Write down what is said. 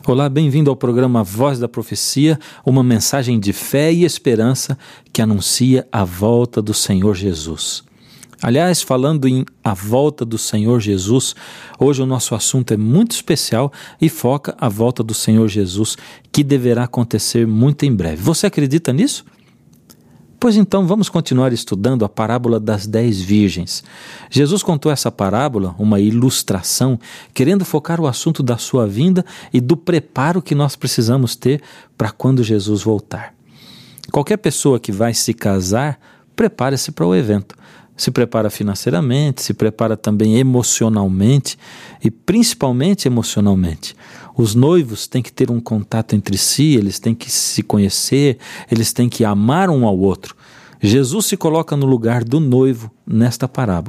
Olá, bem-vindo ao programa Voz da Profecia, uma mensagem de fé e esperança que anuncia a volta do Senhor Jesus. Aliás, falando em a volta do Senhor Jesus, hoje o nosso assunto é muito especial e foca a volta do Senhor Jesus, que deverá acontecer muito em breve. Você acredita nisso? Pois então vamos continuar estudando a parábola das 10 virgens. Jesus contou essa parábola, uma ilustração, querendo focar o assunto da sua vinda e do preparo que nós precisamos ter para quando Jesus voltar. Qualquer pessoa que vai se casar, prepara-se para o evento. Se prepara financeiramente, se prepara também emocionalmente e principalmente emocionalmente. Os noivos têm que ter um contato entre si, eles têm que se conhecer, eles têm que amar um ao outro. Jesus se coloca no lugar do noivo nesta parábola.